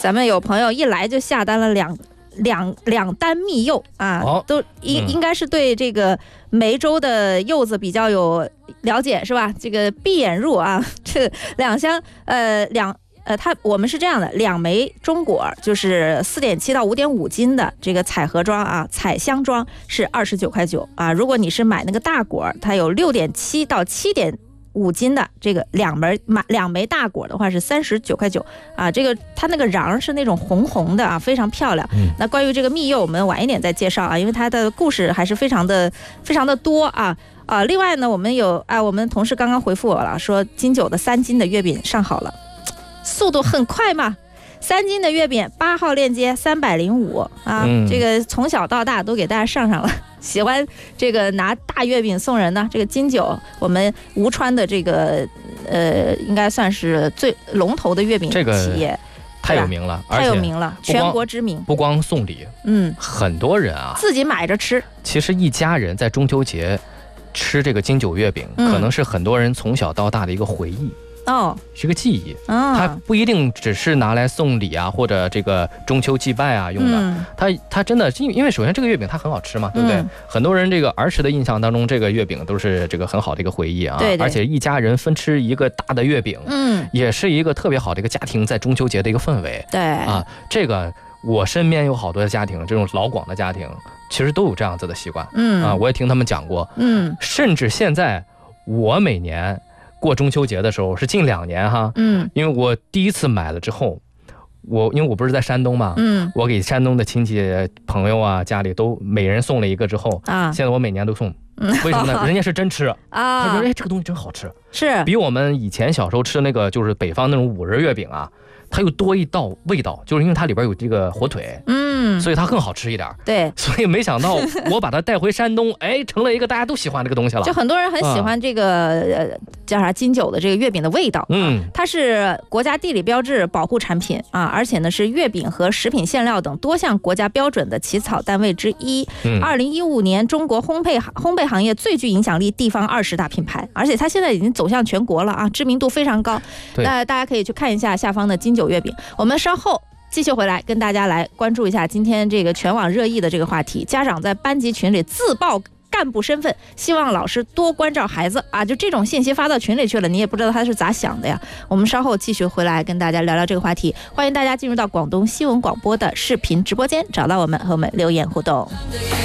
咱们有朋友一来就下单了两单蜜柚啊，都应该是对这个梅州的柚子比较有了解是吧？这个闭眼入啊，这2箱我们是这样的，2枚中果就是4.7到5.5斤的这个彩盒装啊，彩箱装是29.9块啊。如果你是买那个大果，它有6.7到7.5斤的这个2枚大果的话是39.9块啊。这个它那个瓤是那种红红的啊，非常漂亮。那关于这个蜜柚，我们晚一点再介绍啊，因为它的故事还是非常的多啊。另外呢，我们同事刚刚回复我了，说金九的3斤的月饼上好了。速度很快嘛，3斤的月饼8号链接305啊，这个从小到大都给大家上了。喜欢这个拿大月饼送人呢，这个金九我们吴川的这个应该算是最龙头的月饼企业， 太有名了， 太有名了，全国知名。 不光送礼，很多人啊自己买着吃。 其实一家人在中秋节吃这个金九月饼，可能是很多人从小到大的一个回忆。是个记忆，它不一定只是拿来送礼啊，或者这个中秋祭拜啊用的。它真的，因为首先这个月饼它很好吃嘛，对不对？很多人这个儿时的印象当中，这个月饼都是这个很好的一个回忆啊。 对， 而且一家人分吃一个大的月饼，也是一个特别好的一个家庭在中秋节的一个氛围。 对啊， 这个我身边有好多的家庭，这种老广的家庭，其实都有这样子的习惯。我也听他们讲过。甚至现在我每年过中秋节的时候是近2年哈，因为我第一次买了之后，因为我不是在山东嘛，我给山东的亲戚朋友啊家里都每人送了一个之后现在我每年都送。为什么呢？人家是真吃啊，他说这个东西真好吃， 是比我们以前小时候吃的那个就是北方那种5仁月饼啊，它又多一道味道，就是因为它里边有这个火腿，所以它更好吃一点。 对， 所以没想到我把它带回山东，成了一个大家都喜欢这个东西了。 就很多人很喜欢这个叫啥金九的这个月饼的味道。它是国家地理标志保护产品啊，而且呢是月饼和食品馅料等多项国家标准的起草单位之一。2015年中国烘焙行业最具影响力地方20大品牌，而且它现在已经走向全国了啊，知名度非常高。那大家可以去看一下下方的金九月饼。我们稍后继续回来跟大家来关注一下今天这个全网热议的这个话题，家长在班级群里自曝干部身份，希望老师多关照孩子啊，就这种信息发到群里去了，你也不知道他是咋想的呀。我们稍后继续回来跟大家聊聊这个话题，欢迎大家进入到广东新闻广播的视频直播间，找到我们和我们留言互动。